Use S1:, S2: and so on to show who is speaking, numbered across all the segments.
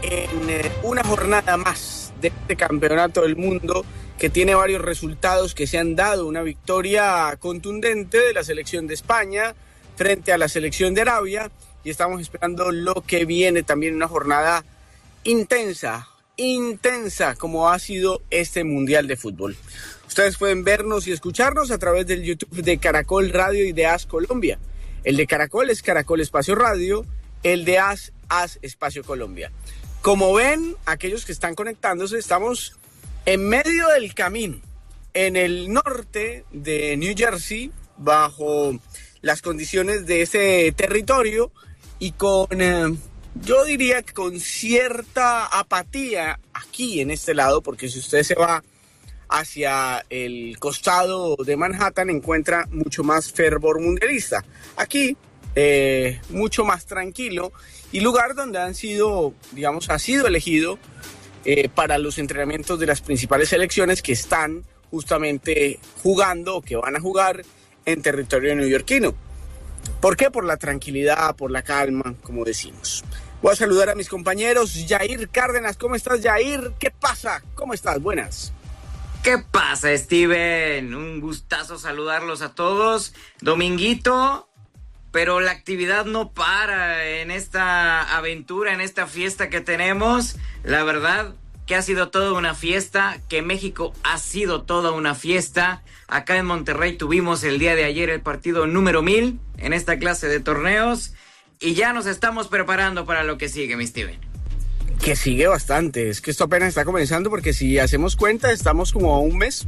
S1: en una jornada más de este campeonato del mundo que tiene varios resultados que se han dado. Una victoria contundente de la selección de España frente a la selección de Arabia, y estamos esperando lo que viene también, una jornada intensa como ha sido este Mundial de Fútbol. Ustedes pueden vernos y escucharnos a través del YouTube de Caracol Radio y de AS Colombia. El de Caracol es Caracol Espacio Radio, el de AS Espacio Colombia. Como ven, aquellos que están conectándose, estamos en medio del camino, en el norte de New Jersey, bajo las condiciones de ese territorio y con, yo diría que con cierta apatía aquí en este lado, porque si usted se va hacia el costado de Manhattan encuentra mucho más fervor mundialista. Aquí, mucho más tranquilo, y lugar donde ha sido elegido para los entrenamientos de las principales selecciones que están justamente jugando o que van a jugar en territorio neoyorquino. ¿Por qué? Por la tranquilidad, por la calma, como decimos. Voy a saludar a mis compañeros. Yair Cárdenas, ¿cómo estás, Yair? ¿Qué pasa? ¿Cómo estás? Buenas.
S2: ¿Qué pasa, Steven? Un gustazo saludarlos a todos. Dominguito, pero la actividad no para en esta aventura, en esta fiesta que tenemos. La verdad que ha sido toda una fiesta, que México ha sido toda una fiesta. Acá en Monterrey tuvimos el día de ayer el partido número 1000 en esta clase de torneos y ya nos estamos preparando para lo que sigue, mi Steven.
S1: Que sigue bastante, es que esto apenas está comenzando, porque si hacemos cuenta estamos como a un mes,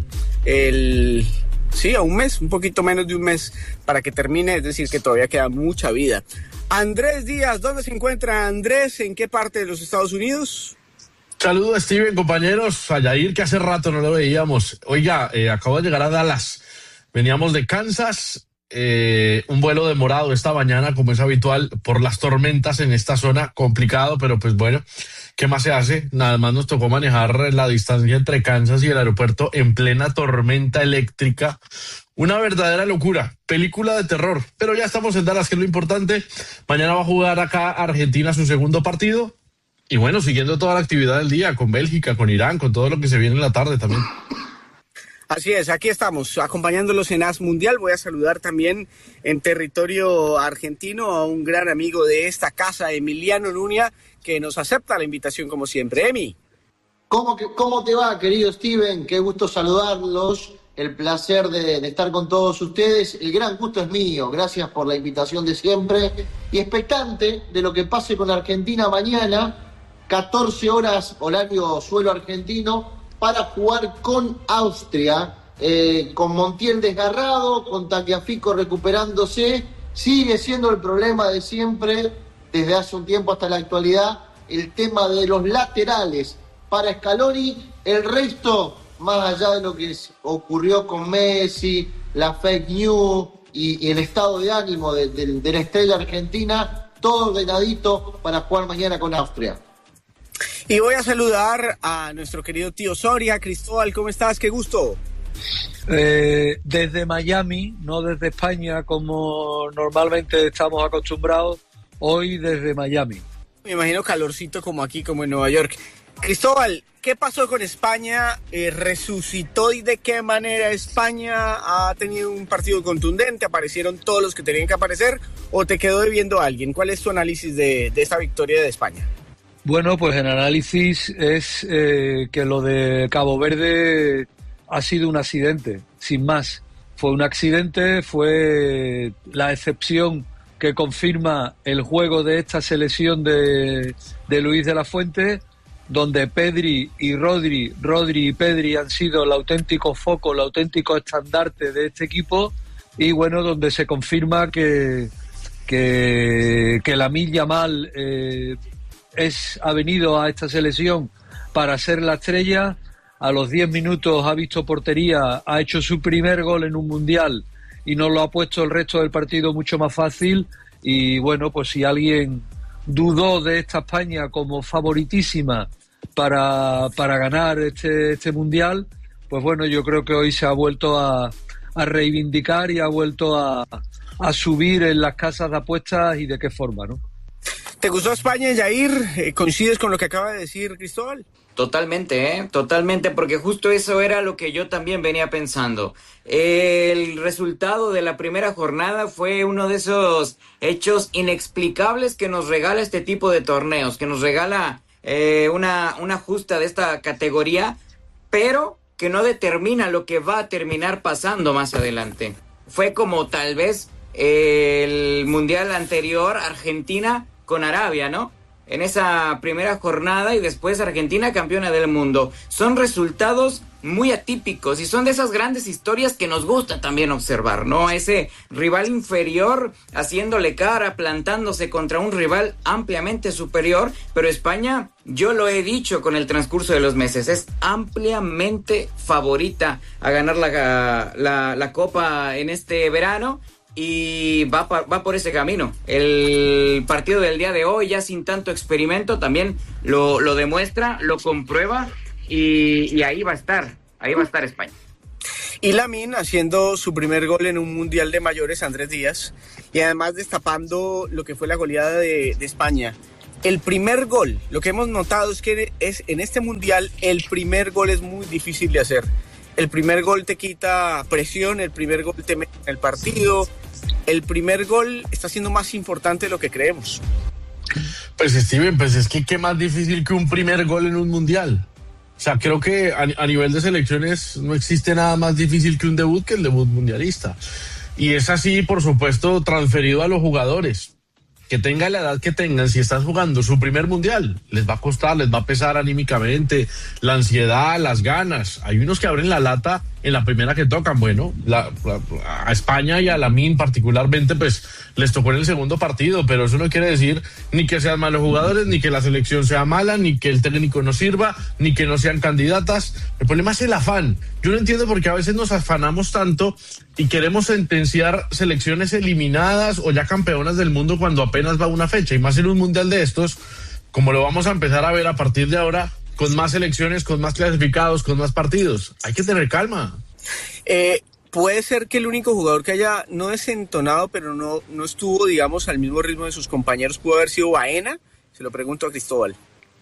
S1: a un mes, un poquito menos de un mes para que termine, es decir que todavía queda mucha vida. Andrés Díaz, ¿dónde se encuentra Andrés? ¿En qué parte de los Estados Unidos?
S3: Saludos, Steven, compañeros. A Yair, que hace rato no lo veíamos. Oiga, acabo de llegar a Dallas. Veníamos de Kansas, un vuelo demorado esta mañana, como es habitual, por las tormentas en esta zona. Complicado, pero pues bueno, ¿qué más se hace? Nada más nos tocó manejar la distancia entre Kansas y el aeropuerto en plena tormenta eléctrica. Una verdadera locura, película de terror. Pero ya estamos en Dallas, que es lo importante. Mañana va a jugar acá Argentina su segundo partido. Y bueno, siguiendo toda la actividad del día, con Bélgica, con Irán, con todo lo que se viene en la tarde también.
S1: Así es, aquí estamos acompañándolos en AS Mundial. Voy a saludar también en territorio argentino a un gran amigo de esta casa, Emiliano Nuña, que nos acepta la invitación como siempre. Emi.
S4: ¿Cómo te va, querido Steven? Qué gusto saludarlos, el placer de estar con todos ustedes. El gran gusto es mío, gracias por la invitación de siempre. Y expectante de lo que pase con Argentina mañana, 14 horas horario suelo argentino, para jugar con Austria, con Montiel desgarrado, con Tagliafico recuperándose. Sigue siendo el problema de siempre, desde hace un tiempo hasta la actualidad, el tema de los laterales para Scaloni. El resto, más allá de lo que ocurrió con Messi, la fake news y el estado de ánimo de la estrella argentina, todo ordenadito para jugar mañana con Austria.
S1: Y voy a saludar a nuestro querido tío Soria. Cristóbal, ¿cómo estás? ¡Qué gusto!
S5: Desde Miami, no desde España como normalmente estamos acostumbrados, hoy desde Miami.
S1: Me imagino calorcito como aquí, como en Nueva York. Cristóbal, ¿qué pasó con España? ¿Resucitó y de qué manera España ha tenido un partido contundente? ¿Aparecieron todos los que tenían que aparecer o te quedó debiendo a alguien? ¿Cuál es tu análisis de esta victoria de España?
S5: Bueno, pues el análisis es que lo de Cabo Verde ha sido un accidente, sin más. Fue un accidente, fue la excepción que confirma el juego de esta selección de Luis de la Fuente, donde Pedri y Rodri y Pedri han sido el auténtico foco, el auténtico estandarte de este equipo, y bueno, donde se confirma que Lamine Yamal ha venido a esta selección para ser la estrella. A los 10 minutos ha visto portería, ha hecho su primer gol en un mundial y nos lo ha puesto el resto del partido mucho más fácil. Y bueno, pues si alguien dudó de esta España como favoritísima para ganar este mundial, pues bueno, yo creo que hoy se ha vuelto a reivindicar y ha vuelto a subir en las casas de apuestas, y de qué forma, ¿no?
S1: ¿Te gustó España, Jair? ¿Coincides con lo que acaba de decir Cristóbal?
S2: Totalmente, totalmente, porque justo eso era lo que yo también venía pensando. El resultado de la primera jornada fue uno de esos hechos inexplicables que nos regala este tipo de torneos, que nos regala una justa de esta categoría, pero que no determina lo que va a terminar pasando más adelante. Fue como tal vez el mundial anterior, Argentina con Arabia, ¿no? En esa primera jornada y después Argentina campeona del mundo. Son resultados muy atípicos y son de esas grandes historias que nos gusta también observar, ¿no? Ese rival inferior haciéndole cara, plantándose contra un rival ampliamente superior, pero España, yo lo he dicho con el transcurso de los meses, es ampliamente favorita a ganar la Copa en este verano. Y va por ese camino. El partido del día de hoy, ya sin tanto experimento, también lo demuestra, lo comprueba y ahí va a estar España.
S1: Y Lamine haciendo su primer gol en un mundial de mayores, Andrés Díaz, y además destapando lo que fue la goleada de España. El primer gol, lo que hemos notado es que en este mundial el primer gol es muy difícil de hacer. El primer gol te quita presión, el primer gol te mete en el partido. El primer gol está siendo más importante de lo que creemos.
S3: Pues Steven, pues es que qué más difícil que un primer gol en un mundial. O sea, creo que a nivel de selecciones no existe nada más difícil que un debut, que el debut mundialista. Y es así, por supuesto, transferido a los jugadores. Que tengan la edad que tengan, si están jugando su primer mundial, les va a costar, les va a pesar anímicamente, la ansiedad, las ganas. Hay unos que abren la lata en la primera que tocan. Bueno, a España y a Lamine particularmente, pues les tocó en el segundo partido, pero eso no quiere decir ni que sean malos jugadores, ni que la selección sea mala, ni que el técnico no sirva, ni que no sean candidatas. El problema es el afán. Yo no entiendo por qué a veces nos afanamos tanto y queremos sentenciar selecciones eliminadas o ya campeonas del mundo cuando apenas va una fecha, y más en un mundial de estos, como lo vamos a empezar a ver a partir de ahora, con más selecciones, con más clasificados, con más partidos. Hay que tener calma.
S1: Puede ser que el único jugador que haya no desentonado, pero no estuvo, digamos, al mismo ritmo de sus compañeros, pudo haber sido Baena. Se lo pregunto a Cristóbal.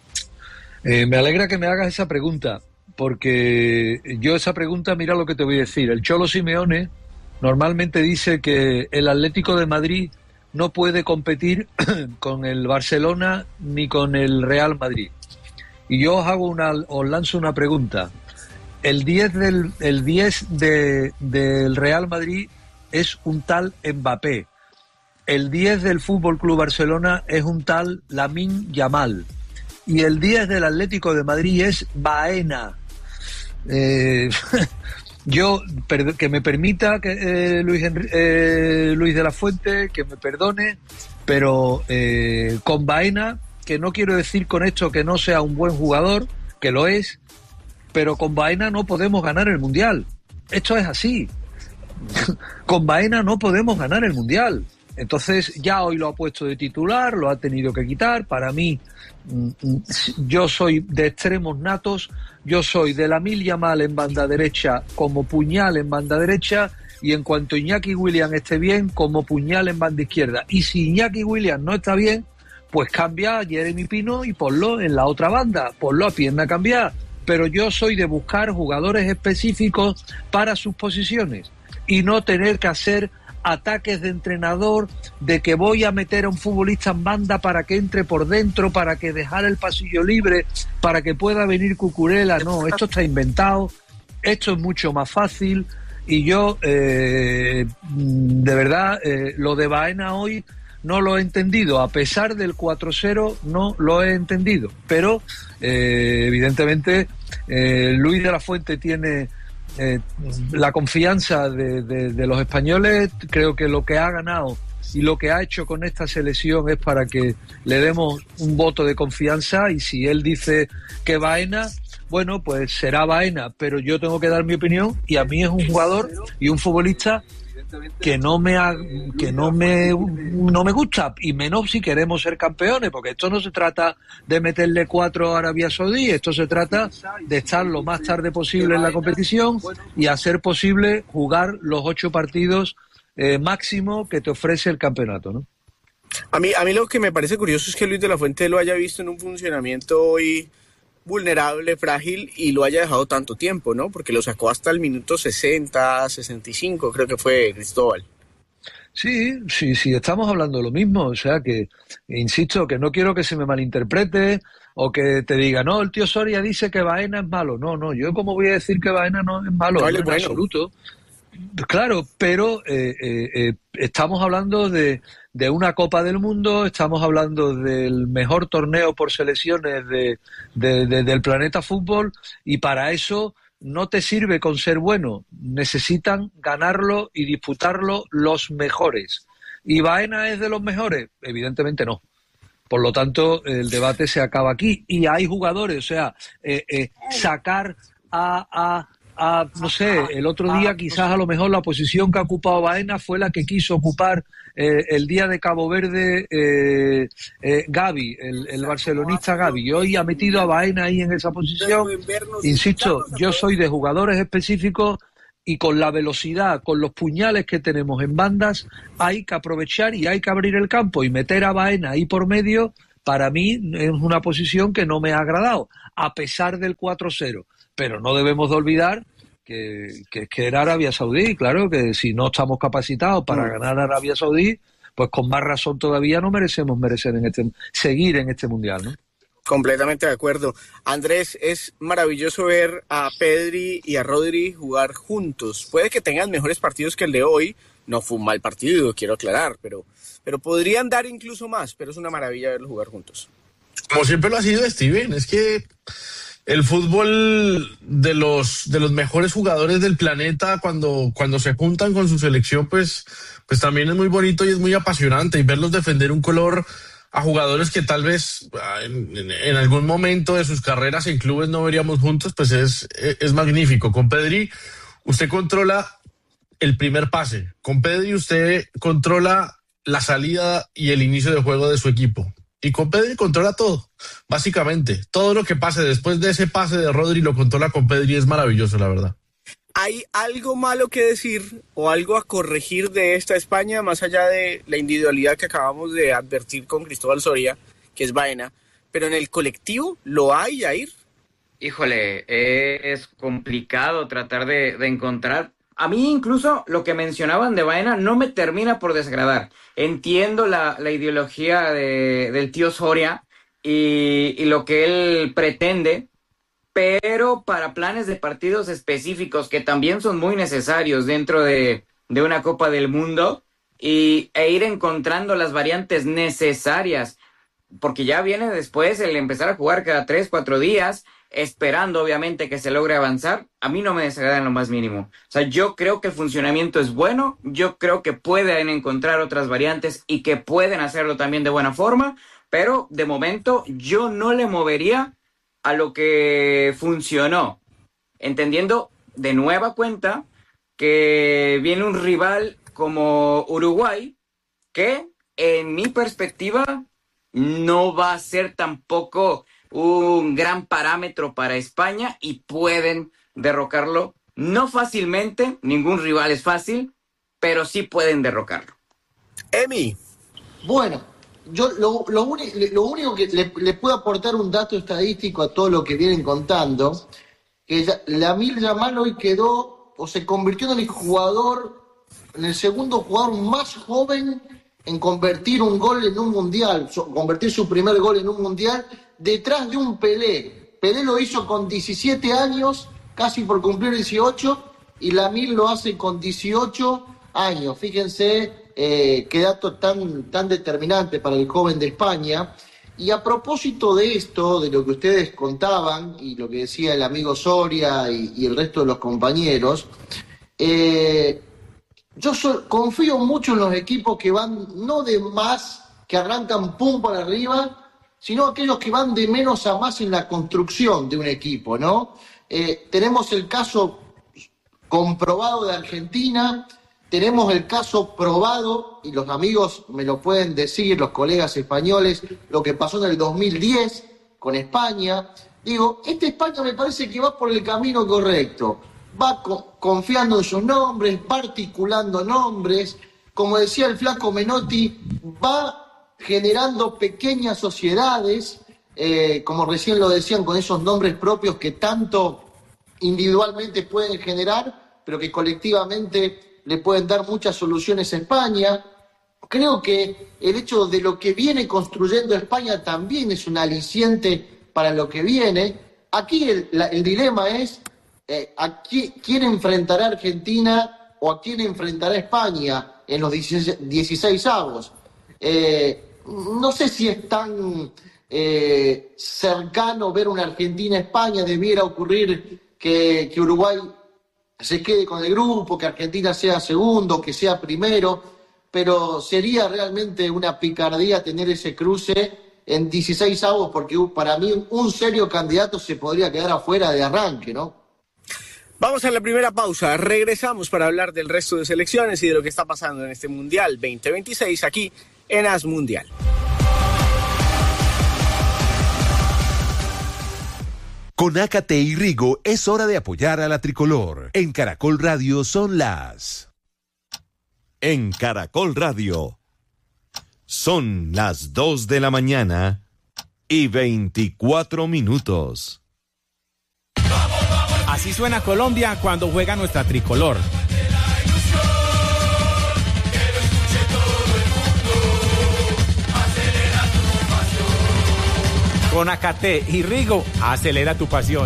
S5: Me alegra que me hagas esa pregunta, porque yo esa pregunta, mira lo que te voy a decir. El Cholo Simeone normalmente dice que el Atlético de Madrid no puede competir con el Barcelona ni con el Real Madrid. Y yo os lanzo una pregunta. El 10 del Real Madrid es un tal Mbappé. El 10 del Fútbol Club Barcelona es un tal Lamine Yamal. Y el 10 del Atlético de Madrid es Baena. Yo, que me permita que Luis de la Fuente, que me perdone, pero con Baena, que no quiero decir con esto que no sea un buen jugador, que lo es, pero con Baena no podemos ganar el Mundial. Esto es así. Con Baena no podemos ganar el Mundial. Entonces ya hoy lo ha puesto de titular, lo ha tenido que quitar. Para mí, yo soy de extremos natos, yo soy de Lamine Yamal en banda derecha como puñal en banda derecha, y en cuanto Iñaki Williams esté bien, como puñal en banda izquierda. Y si Iñaki Williams no está bien, pues cambia a Jeremy Pino y ponlo en la otra banda, ponlo a pierna cambiada. Pero yo soy de buscar jugadores específicos para sus posiciones y no tener que hacer ataques de entrenador, de que voy a meter a un futbolista en banda para que entre por dentro, para que dejar el pasillo libre, para que pueda venir Cucurella. No, esto está inventado, esto es mucho más fácil. Y yo, de verdad, lo de Baena hoy no lo he entendido. A pesar del 4-0, no lo he entendido. Pero, evidentemente, Luis de la Fuente tiene la confianza de los españoles. Creo que lo que ha ganado y lo que ha hecho con esta selección es para que le demos un voto de confianza, y si él dice que Baena, bueno, pues será Baena, pero yo tengo que dar mi opinión, y a mí es un jugador y un futbolista que no me gusta, y menos si queremos ser campeones, porque esto no se trata de meterle 4 a Arabia Saudí, esto se trata de estar lo más tarde posible en la competición y hacer posible jugar los 8 partidos máximo que te ofrece el campeonato, ¿no?
S1: A mí lo que me parece curioso es que Luis de la Fuente lo haya visto en un funcionamiento hoy vulnerable, frágil, y lo haya dejado tanto tiempo, ¿no? Porque lo sacó hasta el minuto 60, 65, creo que fue Cristóbal.
S5: Sí, estamos hablando de lo mismo, o sea que, insisto, que no quiero que se me malinterprete o que te diga, no, el tío Soria dice que Baena es malo. No, yo como voy a decir que Baena no es malo,
S1: Vale,
S5: no en
S1: bueno.
S5: absoluto. Claro, pero estamos hablando de una Copa del Mundo, estamos hablando del mejor torneo por selecciones del planeta fútbol, y para eso no te sirve con ser bueno, necesitan ganarlo y disputarlo los mejores. ¿Y Baena es de los mejores? Evidentemente no. Por lo tanto, el debate se acaba aquí. Y hay jugadores, o sea, sacar no sé, el otro día quizás a lo mejor la posición que ha ocupado Baena fue la que quiso ocupar el día de Cabo Verde Gavi, el barcelonista Gavi, y hoy ha metido a Baena ahí en esa posición. Insisto, yo soy de jugadores específicos y con la velocidad, con los puñales que tenemos en bandas, hay que aprovechar y hay que abrir el campo, y meter a Baena ahí por medio, para mí es una posición que no me ha agradado, a pesar del 4-0. Pero no debemos de olvidar que era Arabia Saudí. Claro que si no estamos capacitados para ganar a Arabia Saudí, pues con más razón todavía no merecemos seguir en este mundial, ¿no?
S1: Completamente de acuerdo. Andrés, es maravilloso ver a Pedri y a Rodri jugar juntos. Puede que tengan mejores partidos que el de hoy. No fue un mal partido, quiero aclarar, pero podrían dar incluso más. Pero es una maravilla verlos jugar juntos.
S3: Como siempre lo ha sido, Steven, es que el fútbol de los mejores jugadores del planeta, cuando se juntan con su selección, pues también es muy bonito y es muy apasionante, y verlos defender un color a jugadores que tal vez en algún momento de sus carreras en clubes no veríamos juntos, pues es magnífico. Con Pedri usted controla el primer pase, con Pedri usted controla la salida y el inicio de juego de su equipo. Y con Pedri controla todo, básicamente. Todo lo que pase después de ese pase de Rodri lo controla con Pedri, es maravilloso, la verdad.
S1: ¿Hay algo malo que decir o algo a corregir de esta España, más allá de la individualidad que acabamos de advertir con Cristóbal Soria, que es Baena? Pero en el colectivo, ¿lo hay, Jair?
S2: Híjole, es complicado tratar de encontrar. A mí incluso lo que mencionaban de Baena no me termina por desagradar. Entiendo la ideología del tío Soria y lo que él pretende, pero para planes de partidos específicos que también son muy necesarios dentro de una Copa del Mundo, e ir encontrando las variantes necesarias, porque ya viene después el empezar a jugar cada 3-4 días, esperando obviamente que se logre avanzar. A mí no me desagrada en lo más mínimo. O sea, yo creo que el funcionamiento es bueno, yo creo que pueden encontrar otras variantes y que pueden hacerlo también de buena forma, pero de momento yo no le movería a lo que funcionó, entendiendo de nueva cuenta que viene un rival como Uruguay, que en mi perspectiva no va a ser tampoco un gran parámetro para España, y pueden derrocarlo, no fácilmente, ningún rival es fácil, pero sí pueden derrocarlo.
S1: Emi.
S4: Bueno, yo lo único que le puedo aportar un dato estadístico a todo lo que vienen contando, que Lamine Yamal hoy quedó o se convirtió en el segundo jugador más joven en convertir un gol en un mundial, convertir su primer gol en un mundial, detrás de un Pelé. Pelé lo hizo con 17 años, casi por cumplir 18, y Lamine lo hace con 18 años. Fíjense qué dato tan determinante para el joven de España. Y a propósito de esto, de lo que ustedes contaban, y lo que decía el amigo Soria y el resto de los compañeros, yo confío mucho en los equipos que van no de más, que arrancan pum para arriba, sino aquellos que van de menos a más en la construcción de un equipo, ¿no? Tenemos el caso comprobado de Argentina, tenemos el caso probado, y los amigos me lo pueden decir, los colegas españoles, lo que pasó en el 2010 con España. Digo, esta España me parece que va por el camino correcto. Va confiando en sus nombres, particulando nombres. Como decía el flaco Menotti, va generando pequeñas sociedades, como recién lo decían, con esos nombres propios que tanto individualmente pueden generar, pero que colectivamente le pueden dar muchas soluciones a España. Creo que el hecho de lo que viene construyendo España también es un aliciente para lo que viene. Aquí el dilema es ¿a quién enfrentará Argentina o a quién enfrentará España en los 16avos? No sé si es tan cercano ver una Argentina-España. Debiera ocurrir que Uruguay se quede con el grupo, que Argentina sea segundo, que sea primero, pero sería realmente una picardía tener ese cruce en 16avos, porque para mí un serio candidato se podría quedar afuera de arranque, ¿no?
S1: Vamos a la primera pausa, regresamos para hablar del resto de selecciones y de lo que está pasando en este Mundial 2026 aquí en AS Mundial.
S6: Con Ácate y Rigo es hora de apoyar a la tricolor. En Caracol Radio son las... En Caracol Radio son las 2 de la mañana y 24 minutos.
S7: Así suena Colombia cuando juega nuestra tricolor. Con Ácate y Rigo, acelera tu pasión.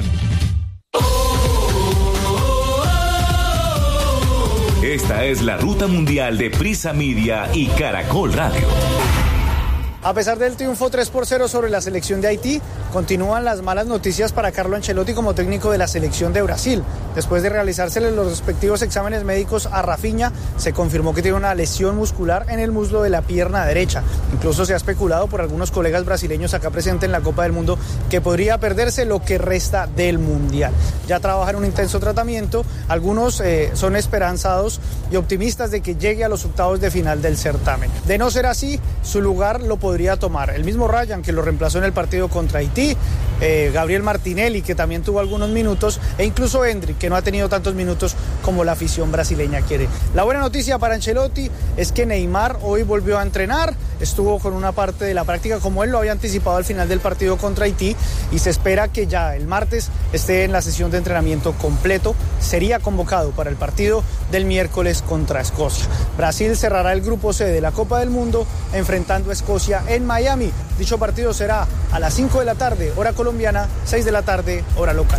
S8: Esta es la ruta mundial de Prisa Media y Caracol Radio.
S9: A pesar del triunfo 3-0 sobre la selección de Haití, continúan las malas noticias para Carlo Ancelotti como técnico de la selección de Brasil. Después de realizársele los respectivos exámenes médicos a Rafinha, se confirmó que tiene una lesión muscular en el muslo de la pierna derecha. Incluso se ha especulado por algunos colegas brasileños acá presentes en la Copa del Mundo que podría perderse lo que resta del Mundial. Ya trabaja en un intenso tratamiento. Algunos son esperanzados y optimistas de que llegue a los octavos de final del certamen. De no ser así, su lugar lo podría tomar el mismo Ryan, que lo reemplazó en el partido contra Haití, Gabriel Martinelli, que también tuvo algunos minutos, e incluso Endrick, que no ha tenido tantos minutos como la afición brasileña quiere. La buena noticia para Ancelotti es que Neymar hoy volvió a entrenar, estuvo con una parte de la práctica como él lo había anticipado al final del partido contra Haití, y se espera que ya el martes esté en la sesión de entrenamiento completo. Sería convocado para el partido del miércoles contra Escocia. Brasil cerrará el grupo C de la Copa del Mundo enfrentando a Escocia en Miami. Dicho partido será a las 5 de la tarde, hora colombiana, 6 de la tarde, hora local.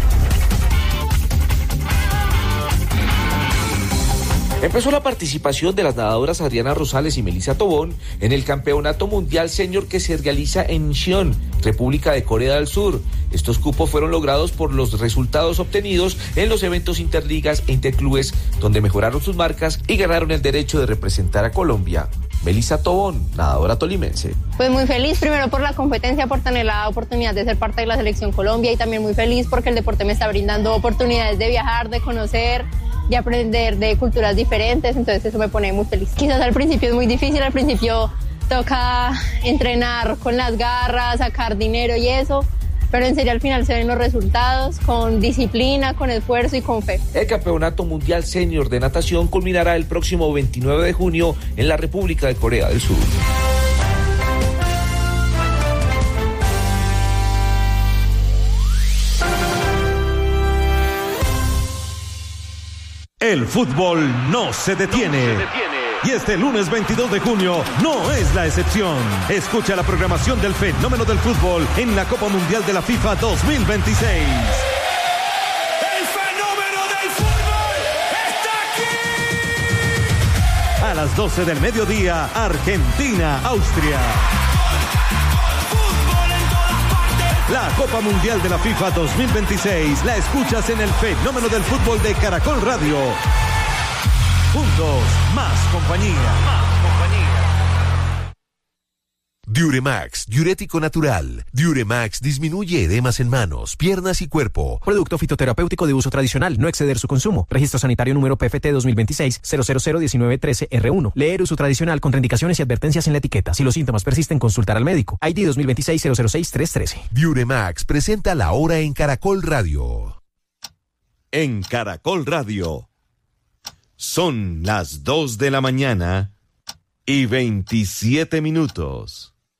S10: Empezó la participación de las nadadoras Adriana Rosales y Melissa Tobón en el Campeonato Mundial Senior que se realiza en Incheon, República de Corea del Sur. Estos cupos fueron logrados por los resultados obtenidos en los eventos interligas e interclubes, donde mejoraron sus marcas y ganaron el derecho de representar a Colombia. Melissa Tobón, nadadora tolimense.
S11: Pues muy feliz, primero por la competencia, por tener la oportunidad de ser parte de la Selección Colombia, y también muy feliz porque el deporte me está brindando oportunidades de viajar, de conocer, de aprender de culturas diferentes, entonces eso me pone muy feliz. Quizás al principio es muy difícil, al principio toca entrenar con las garras, sacar dinero y eso, pero en serio al final se ven los resultados con disciplina, con esfuerzo y con fe.
S10: El Campeonato Mundial Senior de Natación culminará el próximo 29 de junio en la República de Corea del Sur.
S6: El fútbol no se detiene. Y este lunes 22 de junio no es la excepción. Escucha la programación del fenómeno del fútbol en la Copa Mundial de la FIFA 2026.
S12: ¡El fenómeno del fútbol está aquí!
S6: A las 12 del mediodía, Argentina-Austria. La Copa Mundial de la FIFA 2026 la escuchas en el fenómeno del fútbol de Caracol Radio. Juntos, más compañía. Diuremax, diurético natural. Diuremax disminuye edemas en manos, piernas y cuerpo.
S13: Producto fitoterapéutico de uso tradicional, no exceder su consumo. Registro sanitario número PFT 2026-0001913R1. Leer uso tradicional, contraindicaciones y advertencias en la etiqueta. Si los síntomas persisten, consultar al médico. ID 2026-006-313.
S6: Diuremax presenta la hora en Caracol Radio. En Caracol Radio son las 2 de la mañana y 27 minutos.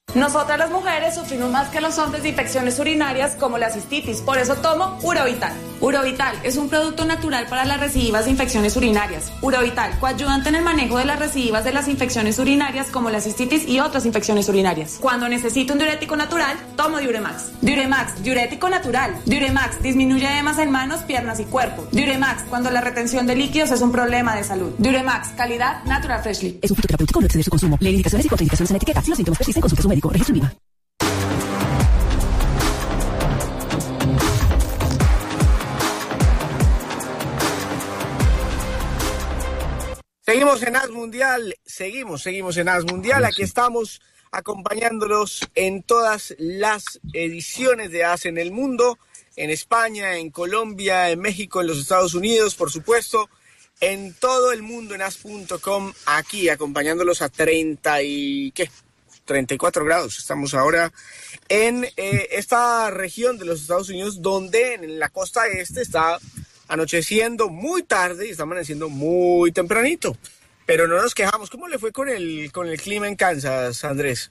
S14: Nosotras las mujeres sufrimos más que los hombres de infecciones urinarias como la cistitis, por eso tomo Urovital. Urovital es un producto natural para las recidivas de infecciones urinarias. Urovital, coayudante en el manejo de las recidivas de las infecciones urinarias como la cistitis y otras infecciones urinarias. Cuando necesito un diurético natural, tomo Diuremax. Diuremax, diurético natural. Diuremax disminuye edemas en manos, piernas y cuerpo. Diuremax, cuando la retención de líquidos es un problema de salud. Diuremax, calidad Natural Freshly.
S15: Es un fitoterapéutico, no excede su consumo. Lee indicaciones y contraindicaciones en etiqueta. Si los síntomas persisten, consulte a su médico. Registro INVIMA.
S1: Seguimos en AS Mundial, seguimos en AS Mundial. Aquí estamos acompañándolos en todas las ediciones de AS en el mundo, en España, en Colombia, en México, en los Estados Unidos, por supuesto, en todo el mundo en as.com, aquí acompañándolos a 34 grados. Estamos ahora en esta región de los Estados Unidos, donde en la costa este está anocheciendo muy tarde y está amaneciendo muy tempranito. Pero no nos quejamos. ¿Cómo le fue con el clima en Kansas, Andrés?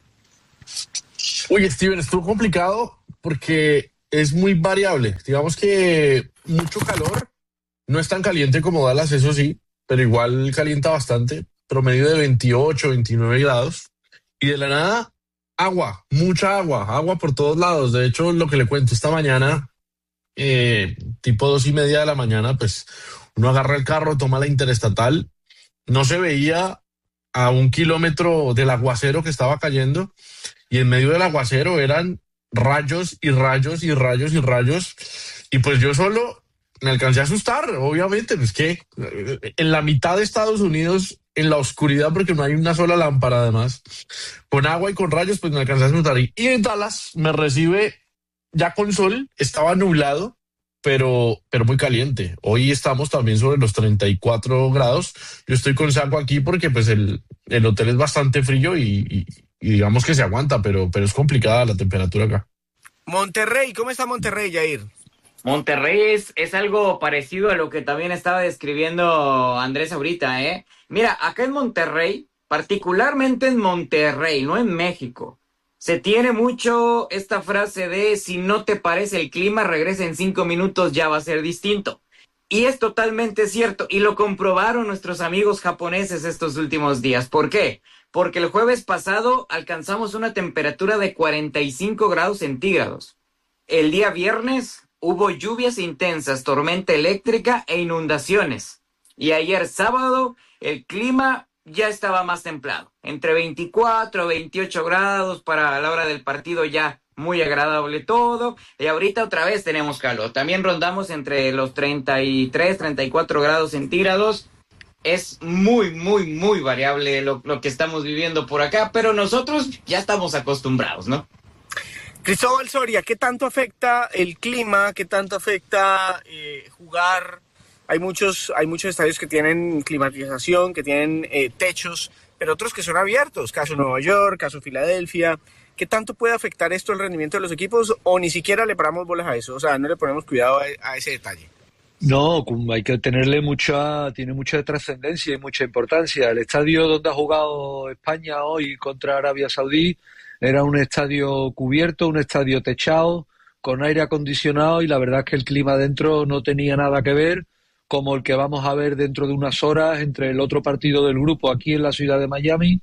S3: Uy, Steven, estuvo complicado porque es muy variable. Digamos que mucho calor, no es tan caliente como Dallas, eso sí, pero igual calienta bastante, promedio de 28, 29 grados. Y de la nada, agua, mucha agua por todos lados. De hecho, lo que le cuento esta mañana, tipo 2:30 de la mañana, pues uno agarra el carro, toma la interestatal, no se veía a 1 kilómetro del aguacero que estaba cayendo, y en medio del aguacero eran rayos y rayos y rayos y rayos, y pues yo solo me alcancé a asustar, obviamente, pues que en la mitad de Estados Unidos, en la oscuridad, porque no hay una sola lámpara además, con agua y con rayos, pues me alcancé a asustar. Y en Dallas me recibe ya con sol, estaba nublado, pero muy caliente. Hoy estamos también sobre los 34 grados. Yo estoy con saco aquí porque pues el hotel es bastante frío y digamos que se aguanta, pero es complicada la temperatura acá.
S1: Monterrey, ¿cómo está Monterrey, Yair?
S2: Monterrey es algo parecido a lo que también estaba describiendo Andrés ahorita, ¿eh? Mira, acá en Monterrey, particularmente en Monterrey, no en México, se tiene mucho esta frase de si no te parece el clima, regresa en 5 minutos, ya va a ser distinto. Y es totalmente cierto, y lo comprobaron nuestros amigos japoneses estos últimos días. ¿Por qué? Porque el jueves pasado alcanzamos una temperatura de 45 grados centígrados. El día viernes hubo lluvias intensas, tormenta eléctrica e inundaciones. Y ayer sábado el clima ya estaba más templado, entre 24 y 28 grados para la hora del partido, ya muy agradable todo. Y ahorita otra vez tenemos calor. También rondamos entre los 33, 34 grados centígrados. Es muy, muy, muy variable lo que estamos viviendo por acá, pero nosotros ya estamos acostumbrados, ¿no?
S1: Cristóbal Soria, ¿qué tanto afecta el clima? ¿Qué tanto afecta jugar? Hay muchos estadios que tienen climatización, que tienen techos, pero otros que son abiertos, caso Nueva York, caso Filadelfia. ¿Qué tanto puede afectar esto el rendimiento de los equipos o ni siquiera le paramos bolas a eso? O sea, no le ponemos cuidado a ese detalle.
S5: No, hay que tiene mucha trascendencia y mucha importancia. El estadio donde ha jugado España hoy contra Arabia Saudí era un estadio cubierto, un estadio techado, con aire acondicionado, y la verdad es que el clima dentro no tenía nada que ver, como el que vamos a ver dentro de unas horas entre el otro partido del grupo aquí en la ciudad de Miami,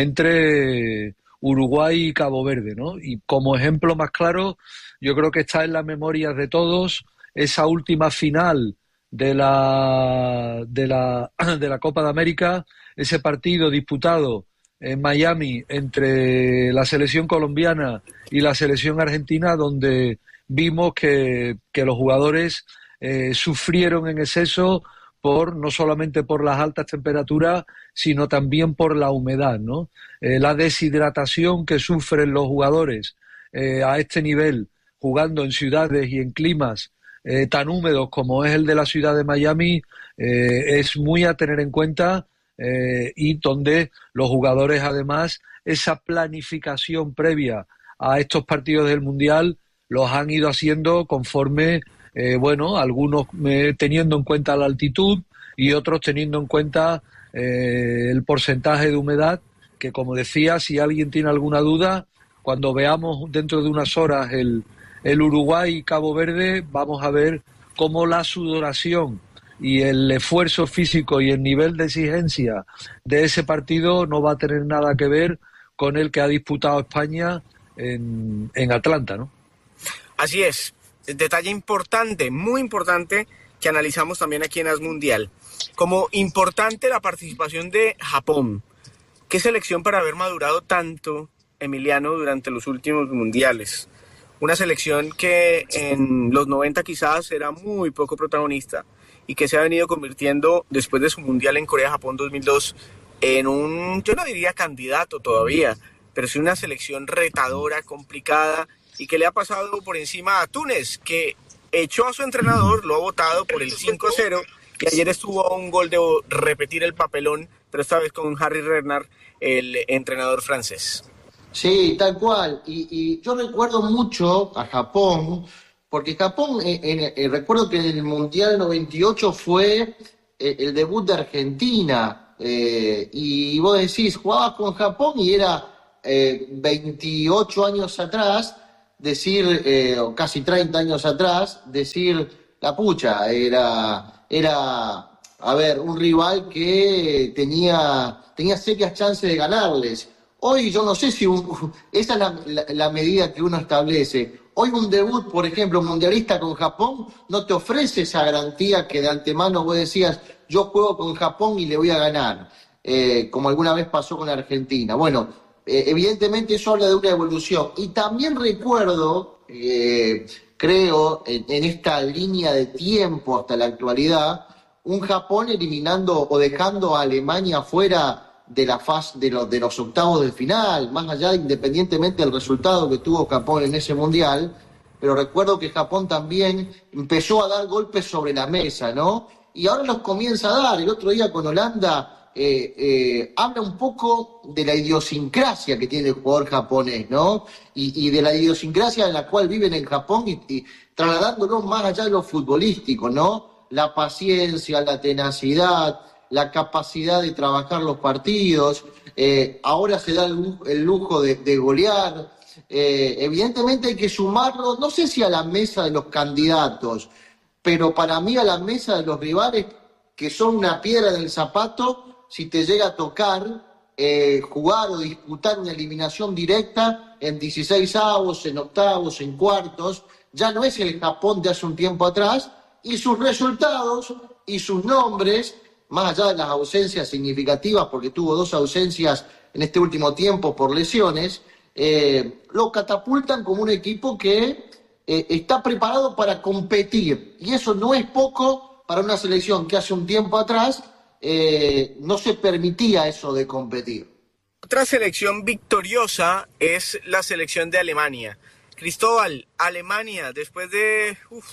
S5: entre Uruguay y Cabo Verde, ¿no? Y como ejemplo más claro, yo creo que está en las memorias de todos esa última final de la Copa de América, ese partido disputado en Miami entre la selección colombiana y la selección argentina, donde vimos que los jugadores sufrieron en exceso no solamente por las altas temperaturas, sino también por la humedad, ¿no? La deshidratación que sufren los jugadores a este nivel, jugando en ciudades y en climas tan húmedos como es el de la ciudad de Miami, es muy a tener en cuenta, y donde los jugadores, además, esa planificación previa a estos partidos del Mundial los han ido haciendo conforme, algunos teniendo en cuenta la altitud y otros teniendo en cuenta el porcentaje de humedad, que, como decía, si alguien tiene alguna duda, cuando veamos dentro de unas horas el Uruguay y Cabo Verde, vamos a ver cómo la sudoración y el esfuerzo físico y el nivel de exigencia de ese partido no va a tener nada que ver con el que ha disputado España en Atlanta, ¿no?
S1: Así es. Detalle importante, muy importante, que analizamos también aquí en AS Mundial. Como importante la participación de Japón. Qué selección para haber madurado tanto, Emiliano, durante los últimos mundiales. Una selección que en los 90 quizás era muy poco protagonista y que se ha venido convirtiendo después de su mundial en Corea-Japón 2002 en un, yo no diría candidato todavía, pero sí una selección retadora, complicada, y que le ha pasado por encima a Túnez, que echó a su entrenador, lo ha votado por el 5-0, y ayer estuvo a un gol de repetir el papelón, pero esta vez con Harry Renard, el entrenador francés.
S4: Sí, tal cual. Y yo recuerdo mucho a Japón, porque Japón, recuerdo que en el Mundial 98 fue el debut de Argentina, y vos decís, jugabas con Japón y era 28 años atrás, o casi 30 años atrás, decir, la pucha, era a ver, un rival que tenía serias chances de ganarles. Hoy yo no sé si esa es la medida que uno establece. Hoy un debut, por ejemplo, mundialista con Japón, no te ofrece esa garantía que de antemano vos decías, yo juego con Japón y le voy a ganar, como alguna vez pasó con Argentina. Bueno, evidentemente eso habla de una evolución. Y también recuerdo, creo, en esta línea de tiempo hasta la actualidad, un Japón eliminando o dejando a Alemania fuera de la fase de los octavos de final, más allá, independientemente del resultado que tuvo Japón en ese mundial, pero recuerdo que Japón también empezó a dar golpes sobre la mesa, ¿no? Y ahora los comienza a dar. El otro día con Holanda habla un poco de la idiosincrasia que tiene el jugador japonés, ¿no? Y de la idiosincrasia en la cual viven en Japón y trasladándolo más allá de lo futbolístico, ¿no? La paciencia, la tenacidad, la capacidad de trabajar los partidos, ahora se da el lujo de golear. Evidentemente hay que sumarlo, no sé si a la mesa de los candidatos, pero para mí a la mesa de los rivales que son una piedra en el zapato, si te llega a tocar jugar o disputar una eliminación directa en 16avos, en octavos, en cuartos, ya no es el Japón de hace un tiempo atrás, y sus resultados y sus nombres, más allá de las ausencias significativas, porque tuvo 2 ausencias en este último tiempo por lesiones, lo catapultan como un equipo que está preparado para competir. Y eso no es poco para una selección que hace un tiempo atrás no se permitía eso de competir.
S1: Otra selección victoriosa es la selección de Alemania. Cristóbal, Alemania, después de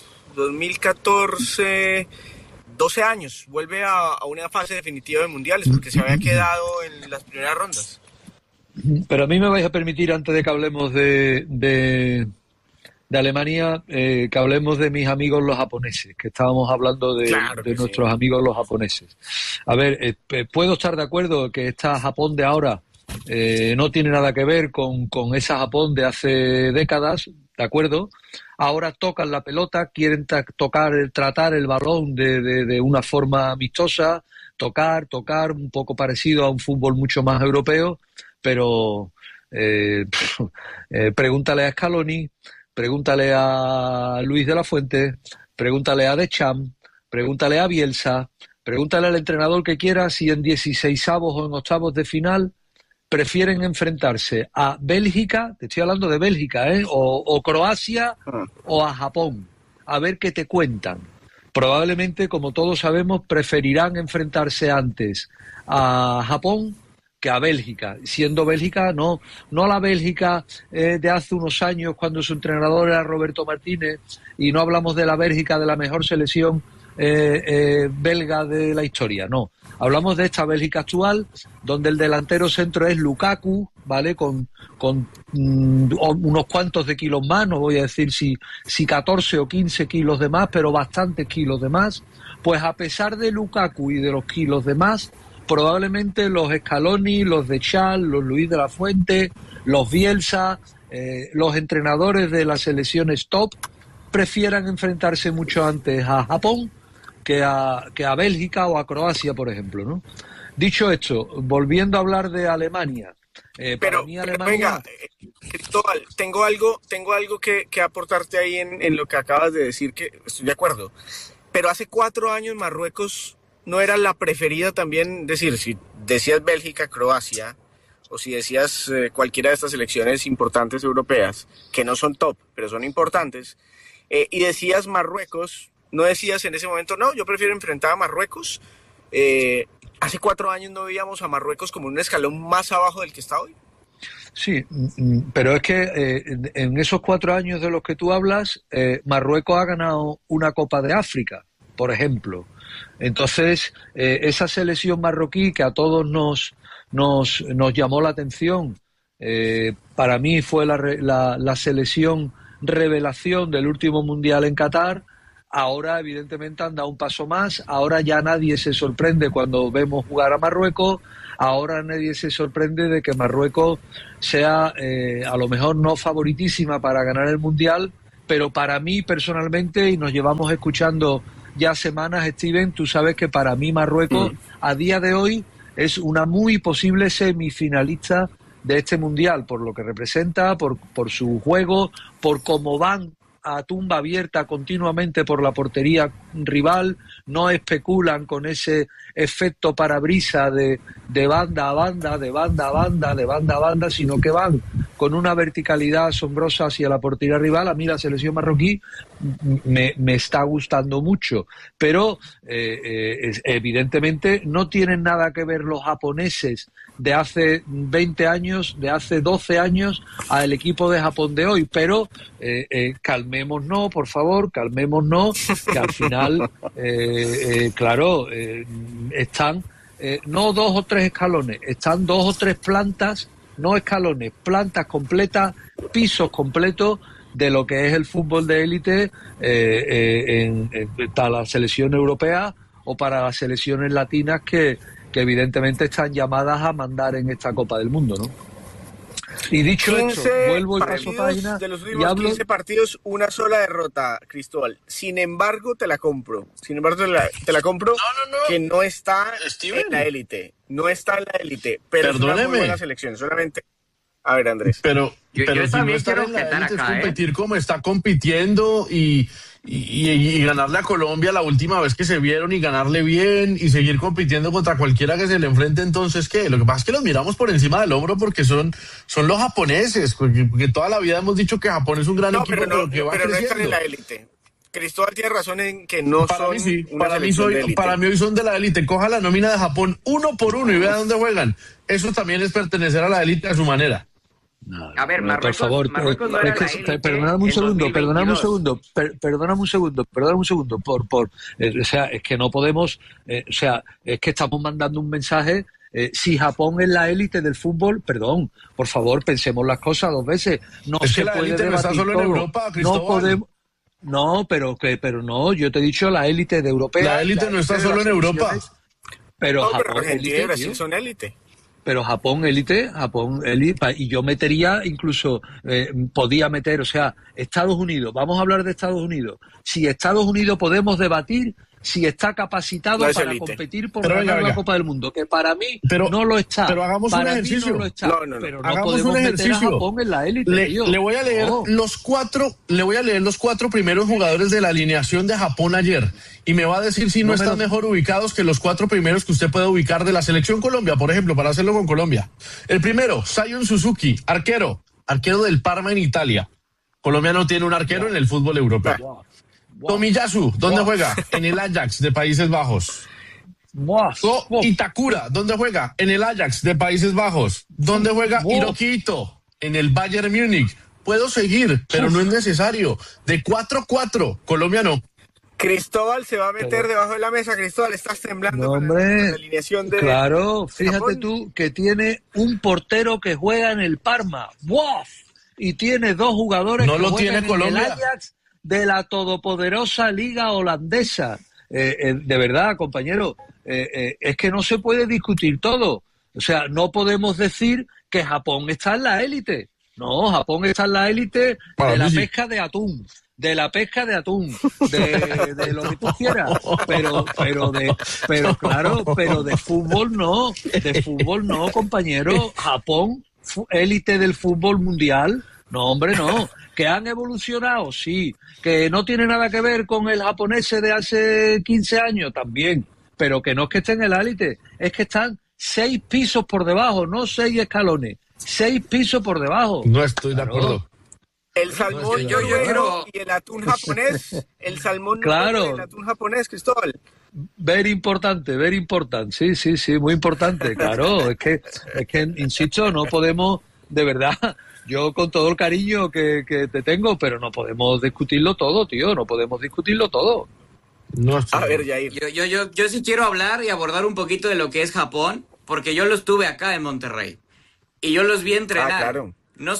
S1: 2014... 12 años, vuelve a una fase definitiva de mundiales porque se había quedado en las primeras rondas.
S5: Pero a mí me vais a permitir, antes de que hablemos de Alemania, que hablemos de mis amigos los japoneses, que estábamos hablando de nuestros amigos los japoneses. A ver, puedo estar de acuerdo que esta Japón de ahora no tiene nada que ver con esa Japón de hace décadas, ¿de acuerdo? Ahora tocan la pelota, quieren tratar el balón de una forma amistosa, tocar, un poco parecido a un fútbol mucho más europeo, pero pregúntale a Scaloni, pregúntale a Luis de la Fuente, pregúntale a Deschamps, pregúntale a Bielsa, pregúntale al entrenador que quiera si en 16avos o en octavos de final prefieren enfrentarse a Bélgica, te estoy hablando de Bélgica, o Croacia o a Japón, a ver qué te cuentan. Probablemente, como todos sabemos, preferirán enfrentarse antes a Japón que a Bélgica, siendo Bélgica no la Bélgica de hace unos años cuando su entrenador era Roberto Martínez, y no hablamos de la Bélgica de la mejor selección belga de la historia, no. Hablamos de esta Bélgica actual, donde el delantero centro es Lukaku, ¿vale? Con unos cuantos de kilos más, no voy a decir si 14 o 15 kilos de más, pero bastantes kilos de más. Pues a pesar de Lukaku y de los kilos de más, probablemente los Scaloni, los Deschamps, los Luis de la Fuente, los Bielsa, los entrenadores de las selecciones top prefieran enfrentarse mucho antes a Japón que a Bélgica o a Croacia, por ejemplo, ¿no? Dicho esto, volviendo a hablar de Alemania. Para mí Alemania...
S1: Venga, Cristóbal, tengo algo que aportarte ahí en lo que acabas de decir, que estoy de acuerdo. Pero hace 4 años Marruecos no era la preferida también, decir, si decías Bélgica, Croacia, o si decías cualquiera de estas selecciones importantes europeas, que no son top, pero son importantes, y decías Marruecos, no decías en ese momento, no, yo prefiero enfrentar a Marruecos. Hace 4 años no veíamos a Marruecos como un escalón más abajo del que está hoy.
S5: Sí, pero es que en esos 4 años de los que tú hablas, Marruecos ha ganado una Copa de África, por ejemplo. Entonces, esa selección marroquí que a todos nos llamó la atención, para mí fue la selección revelación del último Mundial en Qatar. Ahora, evidentemente, han dado un paso más. Ahora ya nadie se sorprende cuando vemos jugar a Marruecos. Ahora nadie se sorprende de que Marruecos sea, a lo mejor no favoritísima para ganar el Mundial, pero para mí personalmente, y nos llevamos escuchando ya semanas, Steven, tú sabes que para mí Marruecos a día de hoy es una muy posible semifinalista de este Mundial, por lo que representa, por su juego, por cómo van a tumba abierta continuamente por la portería rival, no especulan con ese efecto parabrisa de banda a banda, de banda a banda, de banda a banda, sino que van con una verticalidad asombrosa hacia la portería rival. A mí la selección marroquí me está gustando mucho, pero evidentemente no tienen nada que ver los japoneses de hace 20 años, de hace 12 años, al equipo de Japón de hoy, pero calmémonos, por favor, calmémonos, que al final, claro, están no 2 o 3 escalones, están 2 o 3 plantas, no escalones, plantas completas, pisos completos de lo que es el fútbol de élite para la selección europea o para las selecciones latinas que evidentemente están llamadas a mandar en esta Copa del Mundo, ¿no? Y dicho esto, vuelvo y paso página
S1: de los
S5: y
S1: últimos
S5: hablo...
S1: 15 partidos, una sola derrota, Cristóbal. Sin embargo, te la compro. Sin embargo, te la compro. No. Que no está en la élite. No está en la élite, pero es una muy buena selección. Solamente... A ver, Andrés.
S3: Pero
S2: yo
S3: si no estar en la élite es competir como está compitiendo y ganarle a Colombia la última vez que se vieron y ganarle bien y seguir compitiendo contra cualquiera que se le enfrente. Entonces, ¿qué? Lo que pasa es que los miramos por encima del hombro porque son los japoneses, porque toda la vida hemos dicho que Japón es un gran equipo, pero que va creciendo.
S1: No están en la élite. Cristóbal tiene razón en que no
S3: para
S1: son
S3: mí sí,
S1: una selección de élite.
S3: Para mí hoy son de la élite. Coja la nómina de Japón 1 por 1 y vea dónde juegan. Eso también es pertenecer a la élite a su manera.
S2: No, a ver, Marruecos,
S5: por favor,
S2: Marruecos no era la élite.
S5: Perdóname un segundo. O sea, es que no podemos, o sea, es que estamos mandando un mensaje. Si Japón es la élite del fútbol, perdón, por favor, pensemos las cosas 2 veces. No
S3: es
S5: se
S3: que la
S5: puede
S3: élite
S5: debatir
S3: no está solo
S5: todo.
S3: en Europa, Cristóbal.
S5: No podemos. No, pero no, yo te he dicho la élite de europea.
S3: La élite no está solo en Europa.
S5: Pero
S1: Japón Argentina y Brasil son élite.
S5: Pero Japón élite, y yo metería incluso, podía meter, o sea, Estados Unidos, vamos a hablar de Estados Unidos. Si Estados Unidos podemos debatir si está capacitado para élite. Competir por ganar la Copa del Mundo, que para mí no lo está.
S3: Pero hagamos
S5: para
S3: un ejercicio.
S5: No lo está,
S1: no.
S5: Pero no
S3: hagamos
S5: podemos
S3: un
S5: meter
S3: ejercicio.
S5: a Japón en la élite.
S3: Le voy a leer los 4 primeros jugadores de la alineación de Japón ayer y me va a decir si no están mejor ubicados que los 4 primeros que usted puede ubicar de la selección Colombia, por ejemplo, para hacerlo con Colombia. El primero, Sion Suzuki, arquero del Parma en Italia. Colombia no tiene un arquero en el fútbol europeo. Tomiyasu, ¿dónde juega? En el Ajax de Países Bajos. Itakura, ¿dónde juega? En el Ajax de Países Bajos. ¿Dónde juega? Hiroki Ito, en el Bayern Múnich. Puedo seguir, pero no es necesario. De 4-4, Colombia no.
S1: Cristóbal se va a meter debajo de la mesa. Cristóbal, estás temblando con la alineación de...
S5: Claro, fíjate
S1: Japón.
S5: tú que tiene un portero que juega en el Parma. ¡Wow! Y tiene 2 jugadores que juegan en el Ajax de la todopoderosa liga holandesa. De verdad, compañero, es que no se puede discutir todo. O sea, no podemos decir que Japón está en la élite. No, Japón está en la élite
S3: Para
S5: de la
S3: mí sí.
S5: pesca de atún. De la pesca de atún, de lo que tú quieras, pero de fútbol no, compañero. Japón, élite del fútbol mundial, no, hombre, no. Que han evolucionado, sí. Que no tiene nada que ver con el japonés de hace 15 años, también. Pero que no es que estén en la élite, es que están 6 pisos por debajo, no 6 escalones, 6 pisos por debajo.
S3: No estoy de acuerdo.
S1: El salmón
S2: yo quiero...
S1: y el atún japonés, el salmón
S5: claro.
S1: y el atún japonés, Cristóbal.
S5: Very importante, sí, muy importante, claro, es que, insisto, no podemos, de verdad, yo con todo el cariño que te tengo, pero no podemos discutirlo todo, tío, no podemos discutirlo todo.
S3: No,
S1: a ver, Jair.
S2: Yo sí quiero hablar y abordar un poquito de lo que es Japón, porque yo lo estuve acá en Monterrey, y yo los vi entrenar,
S1: claro.
S2: no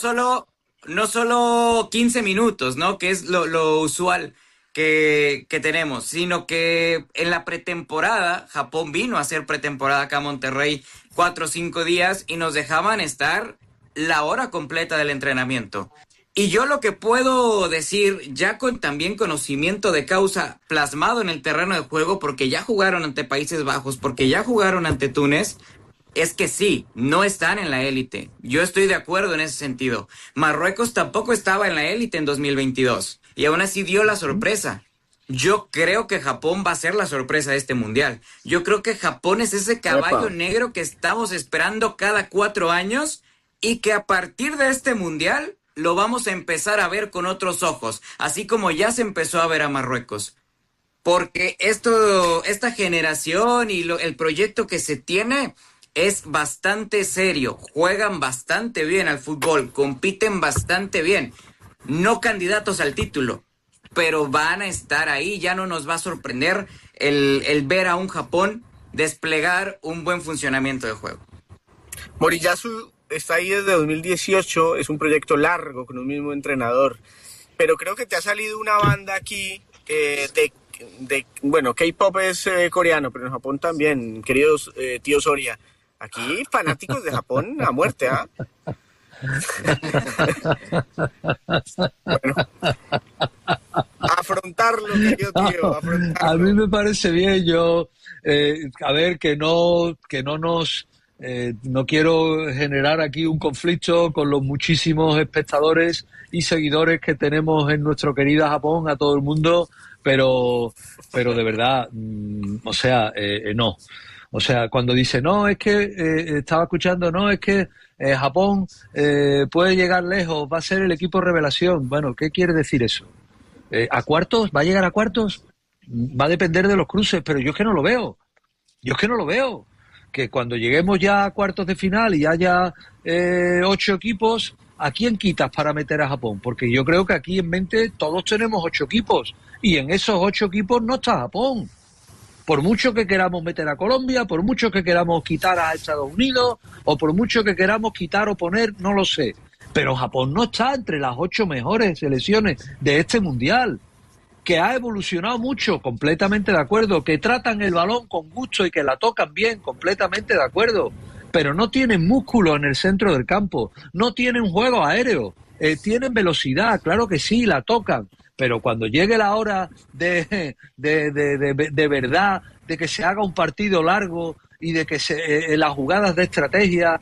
S2: solo 15 minutos, ¿no? Que es lo usual que tenemos, sino que en la pretemporada, Japón vino a hacer pretemporada acá a Monterrey 4 o 5 días y nos dejaban estar la hora completa del entrenamiento. Y yo lo que puedo decir, ya con también conocimiento de causa plasmado en el terreno de juego, porque ya jugaron ante Países Bajos, porque ya jugaron ante Túnez, es que sí, no están en la élite. Yo estoy de acuerdo en ese sentido. Marruecos tampoco estaba en la élite en 2022 y aún así dio la sorpresa. Yo creo que Japón va a ser la sorpresa de este mundial. Yo creo que Japón es ese caballo negro que estamos esperando cada 4 años y que a partir de este mundial lo vamos a empezar a ver con otros ojos, así como ya se empezó a ver a Marruecos. Porque esta generación y el proyecto que se tiene es bastante serio, juegan bastante bien al fútbol, compiten bastante bien, no candidatos al título, pero van a estar ahí, ya no nos va a sorprender el ver a un Japón desplegar un buen funcionamiento de juego.
S1: Moriyasu está ahí desde 2018, es un proyecto largo con un mismo entrenador, pero creo que te ha salido una banda aquí bueno, K-pop es coreano, pero en Japón también, queridos tío Soria. Aquí fanáticos de Japón a muerte, ¿ah? Bueno, afrontarlo, querido tío, afrontarlo.
S5: A mí me parece bien, yo, a ver, que no nos, no quiero generar aquí un conflicto con los muchísimos espectadores y seguidores que tenemos en nuestro querido Japón, a todo el mundo, pero de verdad, o sea, no. O sea, cuando dice, no, es que, estaba escuchando, no, es que Japón puede llegar lejos, va a ser el equipo revelación. Bueno, ¿qué quiere decir eso? ¿A cuartos? ¿Va a llegar a cuartos? Va a depender de los cruces, pero yo es que no lo veo. Que cuando lleguemos ya a cuartos de final y haya 8 equipos, ¿a quién quitas para meter a Japón? Porque yo creo que aquí en mente todos tenemos 8 equipos y en esos 8 equipos no está Japón. Por mucho que queramos meter a Colombia, por mucho que queramos quitar a Estados Unidos, o por mucho que queramos quitar o poner, no lo sé. Pero Japón no está entre las 8 mejores selecciones de este mundial. Que ha evolucionado mucho, completamente de acuerdo. Que tratan el balón con gusto y que la tocan bien, completamente de acuerdo. Pero no tienen músculo en el centro del campo. No tienen juego aéreo. Tienen velocidad, claro que sí, la tocan. Pero cuando llegue la hora de verdad, de que se haga un partido largo y de que las jugadas de estrategia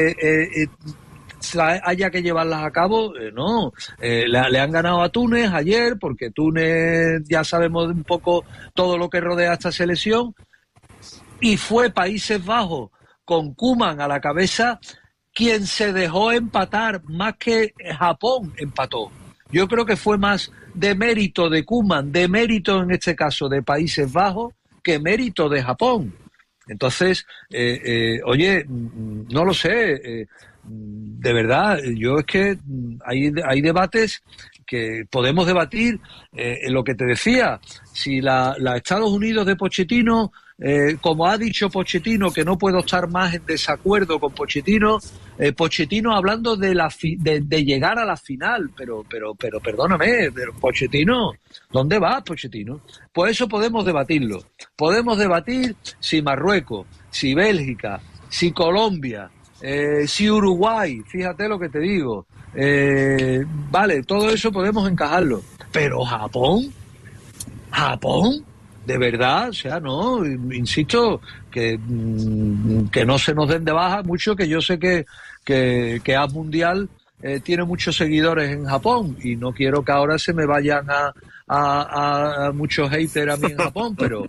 S5: haya que llevarlas a cabo, no. Le han ganado a Túnez ayer, porque Túnez ya sabemos un poco todo lo que rodea a esta selección, y fue Países Bajos con Koeman a la cabeza quien se dejó empatar, más que Japón empató. Yo creo que fue más de mérito de Koeman, de mérito en este caso de Países Bajos, que mérito de Japón. Entonces, oye, no lo sé, de verdad, yo es que hay debates que podemos debatir, en lo que te decía, si la Estados Unidos de Pochettino, como ha dicho Pochettino, que no puedo estar más en desacuerdo con Pochettino, Pochettino hablando de llegar a la final, pero perdóname, pero Pochettino, ¿dónde va Pochettino? Pues eso podemos debatirlo. Podemos debatir si Marruecos, si Bélgica, si Colombia, sí Uruguay, fíjate lo que te digo. Vale, todo eso podemos encajarlo, pero Japón, de verdad, o sea, no, insisto, que no se nos den de baja mucho, que yo sé que A Mundial tiene muchos seguidores en Japón y no quiero que ahora se me vayan a muchos haters a mí en Japón, pero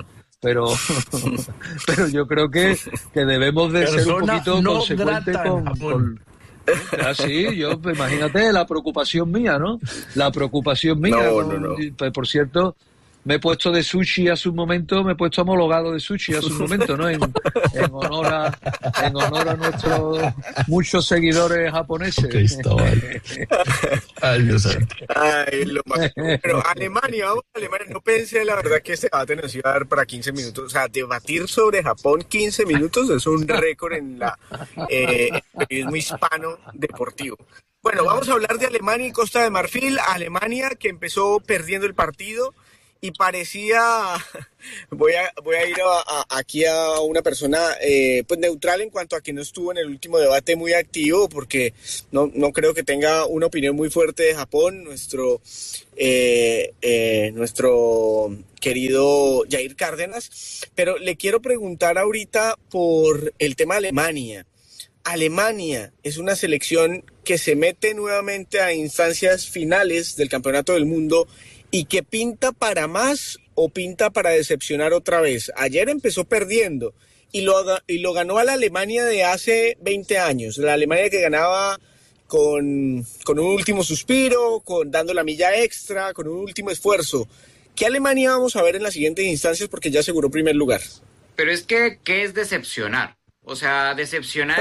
S5: yo creo que debemos de ser un poquito
S3: no
S5: consecuentes con así, yo, imagínate la preocupación mía, ¿no? La preocupación mía.
S1: No.
S5: Por cierto, me he puesto de sushi a su momento, me he puesto homologado de sushi a su momento, ¿no? En honor a nuestros muchos seguidores japoneses.
S3: Ay, Dios mío.
S1: Ay, lo más. Pero Alemania, no pensé la verdad que este debate nos iba a dar para 15 minutos. O sea, debatir sobre Japón 15 minutos es un récord en el periodismo hispano deportivo. Bueno, vamos a hablar de Alemania y Costa de Marfil. Alemania que empezó perdiendo el partido y parecía, voy a ir aquí a una persona pues neutral en cuanto a que no estuvo en el último debate muy activo, porque no creo que tenga una opinión muy fuerte de Japón, nuestro querido Jair Cárdenas, pero le quiero preguntar ahorita por el tema de Alemania. Alemania es una selección que se mete nuevamente a instancias finales del Campeonato del Mundo y que pinta para más o pinta para decepcionar otra vez. Ayer empezó perdiendo y lo ganó a la Alemania de hace 20 años, la Alemania que ganaba con un último suspiro, dando la milla extra, con un último esfuerzo. ¿Qué Alemania vamos a ver en las siguientes instancias? Porque ya aseguró primer lugar.
S2: Pero es que, ¿qué es decepcionar? O sea, decepcionar